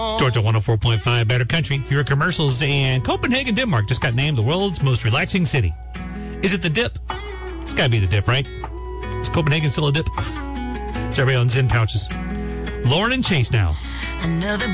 Georgia 104.5 Better Country. Fewer commercials, and Copenhagen, Denmark just got named the world's most relaxing city. Is it the dip? It's got to be the dip, right? Is Copenhagen still a dip? It's everybody on Zen Pouches. Lauren and Chase now. Another